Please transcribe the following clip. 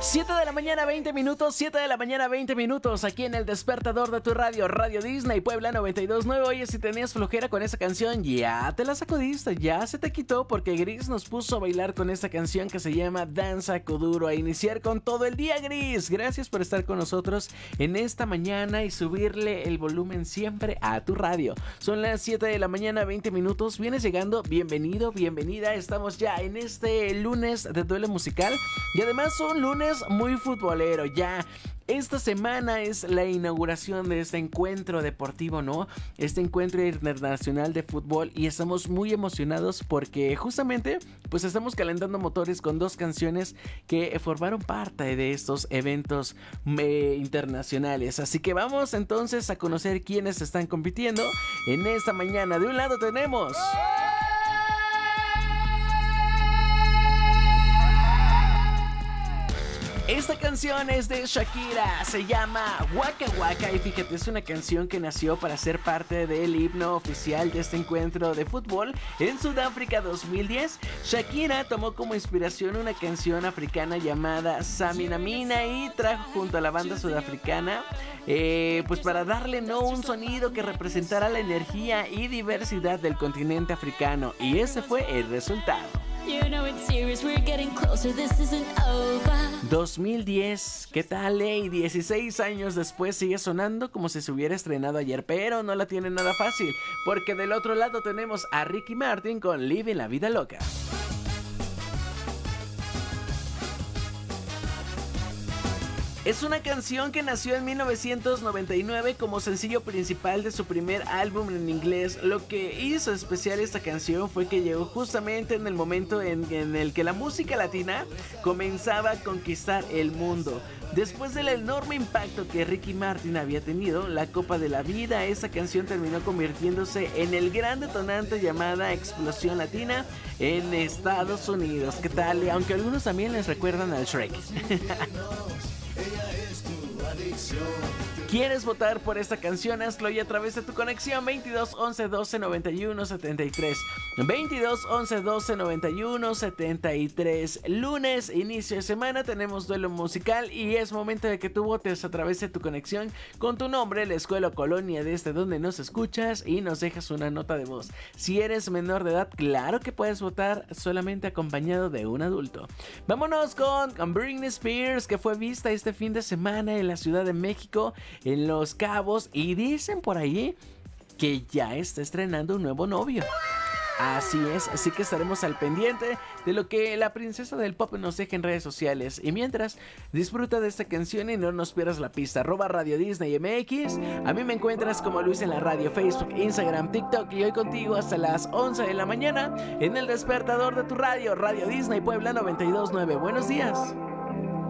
7 de la mañana, 20 minutos, 7 de la mañana, 20 minutos, aquí en el despertador de tu radio, Radio Disney, Puebla 92.9. Oye, si tenías flojera con esa canción, ya te la sacudiste, ya se te quitó, porque Gris nos puso a bailar con esta canción que se llama Danza Kuduro, a iniciar con todo el día, Gris. Gracias por estar con nosotros en esta mañana y subirle el volumen siempre a tu radio. Son las 7 de la mañana, 20 minutos, vienes llegando, bienvenido, bienvenida, estamos ya en este lunes de duelo musical y además un lunes muy futbolero. Ya esta semana es la inauguración de este encuentro deportivo, ¿no? Este encuentro internacional de fútbol, y estamos muy emocionados porque justamente pues estamos calentando motores con dos canciones que formaron parte de estos eventos internacionales. Así que vamos entonces a conocer quiénes están compitiendo en esta mañana. De un lado tenemos... Esta canción es de Shakira, se llama Waka Waka, y fíjate, es una canción que nació para ser parte del himno oficial de este encuentro de fútbol en Sudáfrica 2010. Shakira tomó como inspiración una canción africana llamada Samina Mina y trajo junto a la banda sudafricana pues para darle un sonido que representara la energía y diversidad del continente africano, y ese fue el resultado. 2010, ¿qué tal, 16 años después sigue sonando como si se hubiera estrenado ayer, pero no la tiene nada fácil, porque del otro lado tenemos a Ricky Martin con Living la Vida Loca. Es una canción que nació en 1999 como sencillo principal de su primer álbum en inglés. Lo que hizo especial esta canción fue que llegó justamente en el momento en el que la música latina comenzaba a conquistar el mundo. Después del enorme impacto que Ricky Martin había tenido, la Copa de la Vida, esa canción terminó convirtiéndose en el gran detonante llamada Explosión Latina en Estados Unidos. ¿Qué tal? Aunque algunos también les recuerdan al Shrek. ¿Quieres votar por esta canción? Hazlo y a través de tu conexión 22 11 12 91 73. 22 11 12 91 73. Lunes, inicio de semana, tenemos duelo musical y es momento de que tú votes a través de tu conexión con tu nombre, la escuela o colonia desde donde nos escuchas y nos dejas una nota de voz. Si eres menor de edad, claro que puedes votar solamente acompañado de un adulto. Vámonos con Britney Spears, que fue vista este fin de semana en la Ciudad de México, en Los Cabos, y dicen por ahí que ya está estrenando un nuevo novio. Así es, así que estaremos al pendiente de lo que la princesa del pop nos deje en redes sociales. Y mientras, disfruta de esta canción y no nos pierdas la pista. @Radio Disney MX. A mí me encuentras como Luis en la radio, Facebook, Instagram, TikTok, y hoy contigo hasta las 11 de la mañana en el despertador de tu radio, Radio Disney Puebla 92.9. Buenos días.